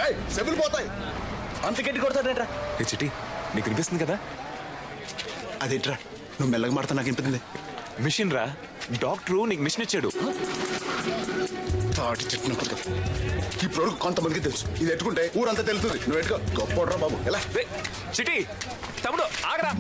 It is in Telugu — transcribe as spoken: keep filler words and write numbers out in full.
చెవులు పోతాయి. అంత గట్టి కొడతాడేట్రా? ఏ చిటి, నీకు వినిపిస్తుంది కదా? అదేట్రా నువ్వు మెల్లగా మాడతా నాకు వినిపింది. మిషన్ రా, డాక్టరు నీకు మిషన్ ఇచ్చాడు. తాటి చెట్టు ఇప్పుడు కొంతమందికి తెలుసు, ఇది ఎట్టుకుంటే ఊరంతా తెలుస్తుంది. నువ్వు ఎట్టుకో, గొప్ప బాబు. ఎలా చిటి తమ్ముడు ఆగరా.